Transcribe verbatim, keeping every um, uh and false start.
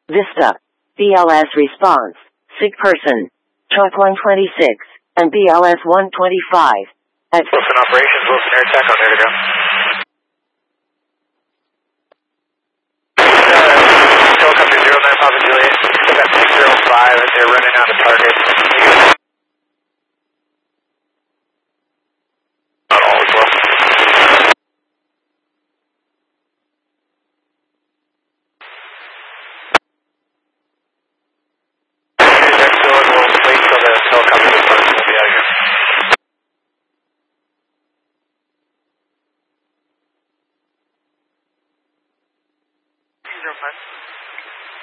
Vista. B L S response. Sick person. Truck one twenty-six. And B L S one twenty-five. At Wilson Operations, Wilson Air Tech on there to go.